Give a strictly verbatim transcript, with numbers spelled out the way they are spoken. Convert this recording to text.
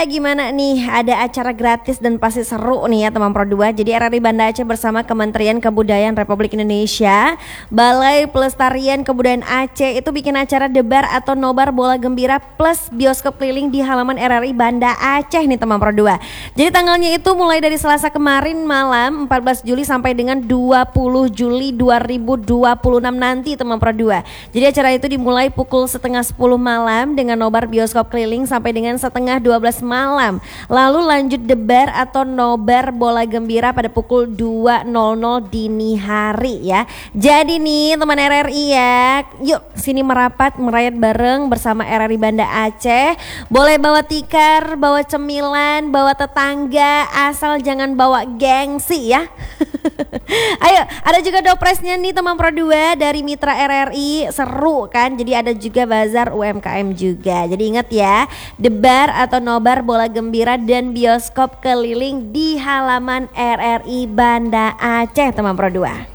gimana nih? Ada acara gratis dan pasti seru nih ya teman Pro dua. Jadi R R I Banda Aceh bersama Kementerian Kebudayaan Republik Indonesia, Balai Pelestarian Kebudayaan Aceh itu bikin acara debar atau nobar bola gembira plus bioskop keliling di halaman R R I Banda Aceh nih teman Pro dua. Jadi tanggalnya itu mulai dari Selasa kemarin malam empat belas Juli sampai dengan dua puluh Juli dua ribu dua puluh enam nanti teman Pro dua. Jadi acara itu dimulai pukul setengah sepuluh malam dengan nobar bioskop keliling sampai dengan setengah dua belas malam. Lalu lanjut debar atau nobar bola gembira pada pukul dua nol nol dini hari ya. Jadi nih teman R R I ya, yuk sini merapat merayat bareng bersama R R I Banda Aceh. Boleh bawa tikar, bawa cemilan, bawa tetangga, asal jangan bawa gengsi ya. Ayo, ada juga dopresnya nih teman Pro dua dari Mitra R R I, seru kan? Jadi ada juga bazar U M K M juga. Jadi ingat ya, debar atau nobar bola gembira dan bioskop keliling di halaman R R I Banda Aceh teman Pro dua.